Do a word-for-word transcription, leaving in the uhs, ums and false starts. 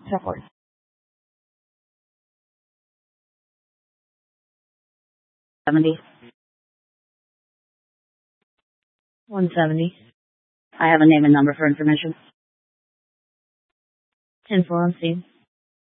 Support. seventy. one seventy. I have a name and number for information. ten four on scene.